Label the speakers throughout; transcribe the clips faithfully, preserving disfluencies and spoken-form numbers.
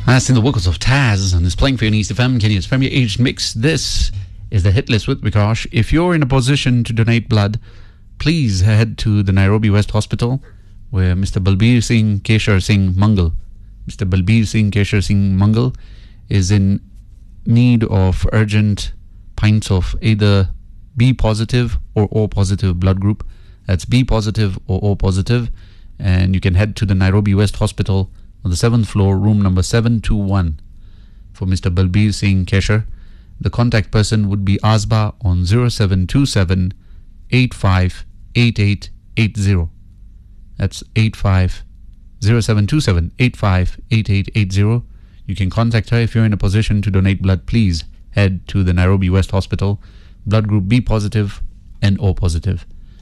Speaker 1: That's in the vocals of Taz, and it's playing for you on East F M, Kenya's Premier Aged Mix. This is the hit list with Vikash. If you're in a position to donate blood, please head to the Nairobi West Hospital, where Mister Balbir Singh Keshar Singh Mangal, Mister Balbir Singh Keshar Singh Mangal is in need of urgent pints of either B positive or O positive blood group. That's B positive or O positive. And you can head to the Nairobi West Hospital on the seventh floor, room number seven two one, for Mister Balbir Singh Keshar. The contact person would be Asba on zero seven two seven eight five eight eight eight zero. That's eight five zero seven two seven eight five eight eight eight zero. You can contact her if you're in a position to donate blood. Please head to the Nairobi West Hospital, blood group B positive and O positive.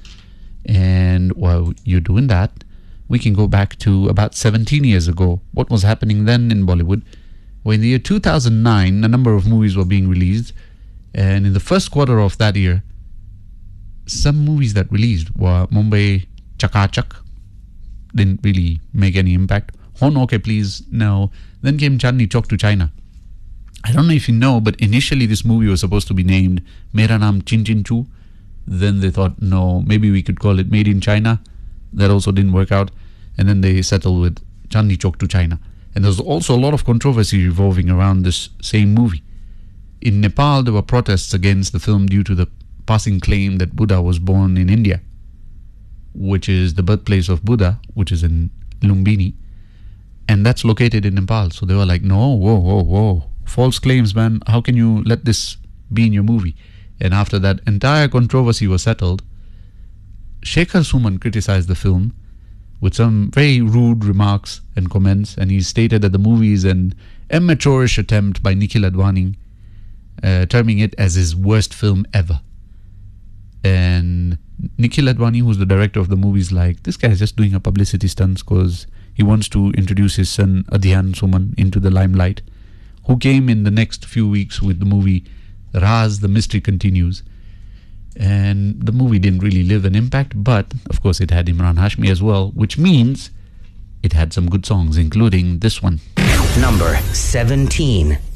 Speaker 1: And while you're doing that, we can go back to about seventeen years ago. What was happening then in Bollywood? Well, in the year two thousand nine, a number of movies were being released. And in the first quarter of that year, some movies that released were Mumbai Chaka Chak. Didn't really make any impact. Hon Okay Please, no. Then came Chandni Chowk to China. I don't know if you know, but initially this movie was supposed to be named Mera Naam Chin Chin Chu. Then they thought, no, maybe we could call it Made in China. That also didn't work out. And then they settled with Chandni Chowk to China. And there's also a lot of controversy revolving around this same movie. In Nepal, there were protests against the film due to the passing claim that Buddha was born in India, which is the birthplace of Buddha, which is in Lumbini. And that's located in Nepal. So they were like, no, whoa, whoa, whoa. False claims, man. How can you let this be in your movie? And after that entire controversy was settled, Shekhar Suman criticized the film with some very rude remarks and comments, and he stated that the movie is an amateurish attempt by Nikhil Advani, uh, terming it as his worst film ever. And Nikhil Advani, who's the director of the movie, is like, this guy is just doing a publicity stunt because he wants to introduce his son Adhyan Suman into the limelight, who came in the next few weeks with the movie Raz, The Mystery Continues. And the movie didn't really leave an impact, but of course it had Imran Hashmi as well, which means it had some good songs, including this one.
Speaker 2: Number seventeen.